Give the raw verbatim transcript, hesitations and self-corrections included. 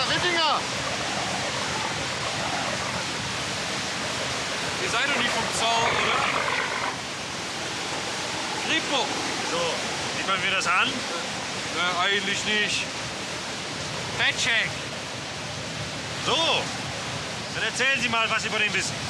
Rittinger! Ihr seid doch nicht vom Zaun, oder? Kripo! So, sieht man mir das an? Na, eigentlich nicht. Fettcheck! So, dann erzählen Sie mal, was Sie über den wissen.